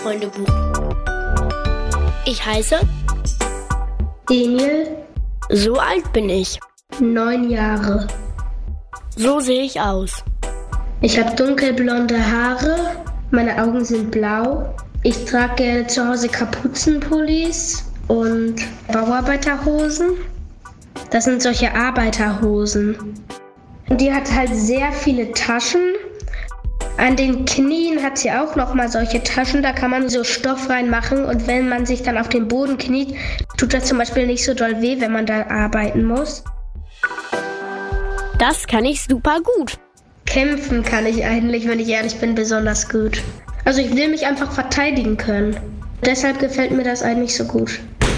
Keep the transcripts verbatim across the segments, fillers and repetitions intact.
Mausfreundebuch. Ich heiße Daniel. So alt bin ich. Neun Jahre. So sehe ich aus. Ich habe dunkelblonde Haare. Meine Augen sind blau. Ich trage gerne zu Hause Kapuzenpullis und Bauarbeiterhosen. Das sind solche Arbeiterhosen. Und die hat halt sehr viele Taschen. An den Knien hat sie auch nochmal solche Taschen, da kann man so Stoff reinmachen und wenn man sich dann auf den Boden kniet, tut das zum Beispiel nicht so doll weh, wenn man da arbeiten muss. Das kann ich super gut. Kämpfen kann ich eigentlich, wenn ich ehrlich bin, besonders gut. Also ich will mich einfach verteidigen können. Deshalb gefällt mir das eigentlich so gut.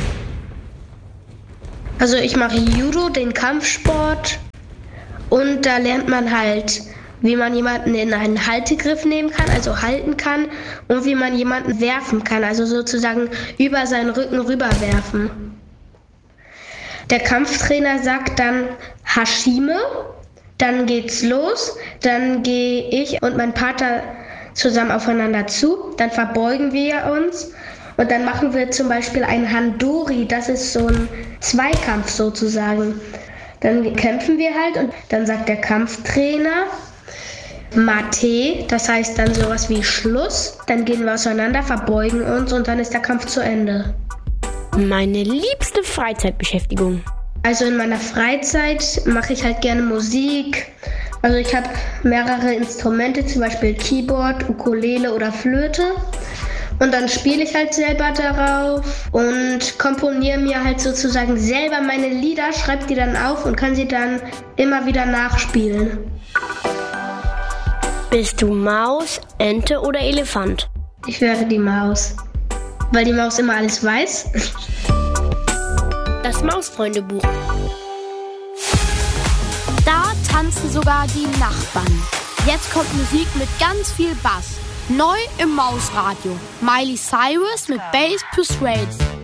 Also ich mache Judo, den Kampfsport, und da lernt man halt, wie man jemanden in einen Haltegriff nehmen kann, also halten kann, und wie man jemanden werfen kann, also sozusagen über seinen Rücken rüberwerfen. Der Kampftrainer sagt dann Hashime, dann geht's los, dann gehe ich und mein Partner zusammen aufeinander zu, dann verbeugen wir uns und dann machen wir zum Beispiel ein Handori, das ist so ein Zweikampf sozusagen. Dann kämpfen wir halt und dann sagt der Kampftrainer Mate, das heißt dann sowas wie Schluss. Dann gehen wir auseinander, verbeugen uns und dann ist der Kampf zu Ende. Meine liebste Freizeitbeschäftigung. Also in meiner Freizeit mache ich halt gerne Musik. Also ich habe mehrere Instrumente, zum Beispiel Keyboard, Ukulele oder Flöte. Und dann spiele ich halt selber darauf und komponiere mir halt sozusagen selber meine Lieder, schreibe die dann auf und kann sie dann immer wieder nachspielen. Bist du Maus, Ente oder Elefant? Ich wäre die Maus, weil die Maus immer alles weiß. Das Mausfreundebuch. Da tanzen sogar die Nachbarn. Jetzt kommt Musik mit ganz viel Bass. Neu im Mausradio. Miley Cyrus mit Bass Persuades.